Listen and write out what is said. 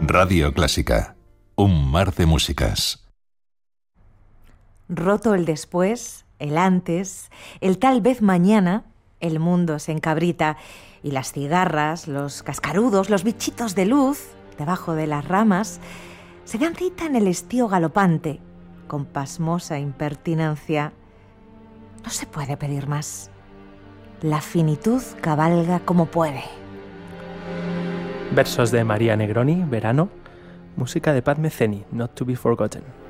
Radio Clásica, un mar de músicas. Roto el después, el antes, el tal vez mañana, el mundo se encabrita y las cigarras, los cascarudos, los bichitos de luz debajo de las ramas se dan cita en el estío galopante con pasmosa impertinencia. No se puede pedir más. La finitud cabalga como puede. Versos de María Negroni, Verano. Música de Pat Metheny, Not to be Forgotten.